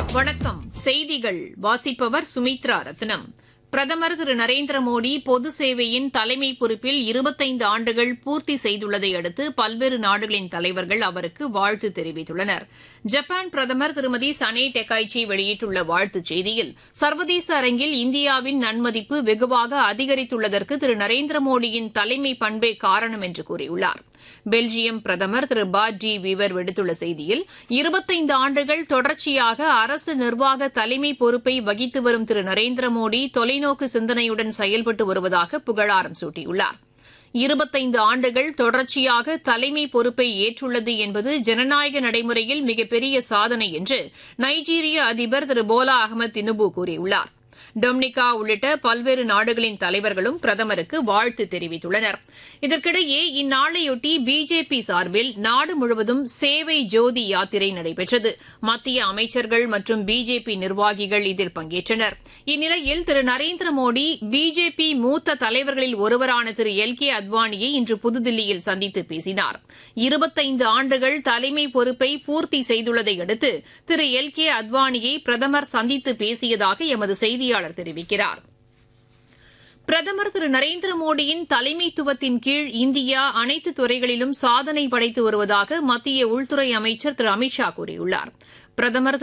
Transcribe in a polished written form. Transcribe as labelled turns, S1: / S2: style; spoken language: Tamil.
S1: வணக்கம். செய்திகள் வாசிப்பவர் சுமித்ரா ரத்னம். பிரதமர் திரு நரேந்திர மோடி பொது சேவையின் தலைமை பொறுப்பில் 25 ஆண்டுகள் பூர்த்தி செய்துள்ளதை அடுத்து பல்வேறு நாடுகளின் தலைவர்கள் அவருக்கு வாழ்த்து தெரிவித்துள்ளனர். ஜப்பான் பிரதமர் திருமதி சனே டெக்காய்ச்சி வெளியிட்டுள்ள வாழ்த்துச் செய்தியில், சர்வதேச அரங்கில் இந்தியாவின் நன்மதிப்பு வெகுவாக அதிகரித்துள்ளதற்கு திரு நரேந்திர மோடியின் தலைமை பண்பே காரணம் என்று கூறியுள்ளார். பெல்ஜியம் பிரதமர் திரு பாட் டி வீவர் விடுத்துள்ள செய்தியில், 25 ஆண்டுகள் தொடர்ச்சியாக அரசு நிர்வாக தலைமை பொறுப்பை வகித்து வரும் திரு நரேந்திர மோடி தொலைநோக்கு சிந்தனையுடன் செயல்பட்டு வருவதாக புகழாரம் சூட்டியுள்ளார். 25 ஆண்டுகள் தொடர்ச்சியாக தலைமை பொறுப்பை ஏற்றுள்ளது என்பது ஜனநாயக நடைமுறையில் மிகப்பெரிய சாதனை என்று நைஜீரிய அதிபர் திரு போலா அகமது தினுபு கூறியுள்ளார். டொமினிகா உள்ளிட்ட பல்வேறு நாடுகளின் தலைவர்களும் பிரதமருக்கு வாழ்த்து தெரிவித்துள்ளனர். இதற்கிடையே இந்நாளையொட்டி பிஜேபி சார்பில் நாடு முழுவதும் சேவை ஜோதி யாத்திரை நடைபெற்றது. மத்திய அமைச்சர்கள் மற்றும் பிஜேபி நிர்வாகிகள் இதில் பங்கேற்றனர். இந்நிலையில் திரு நரேந்திர மோடி பிஜேபி மூத்த தலைவர்களில் ஒருவரான திரு எல்.கே. அத்வானியை இன்று புதுதில்லியில் சந்தித்து பேசினார். 25 ஆண்டுகள் தலைமை பொறுப்பை பூர்த்தி செய்துள்ளதை அடுத்து திரு எல்.கே. அத்வானியை பிரதமர் சந்தித்து பேசியதாக எமது செய்தியாளர் தெரிவிக்கிறார். பிரதமர் திரு நரேந்திர மோடியின் தலைமைத்துவத்தின் கீழ் இந்தியா அனைத்து துறைகளிலும் சாதனை படைத்து வருவதாக மத்திய உள்துறை அமைச்சர் திரு அமித் ஷா கூறியுள்ளார். பிரதமர்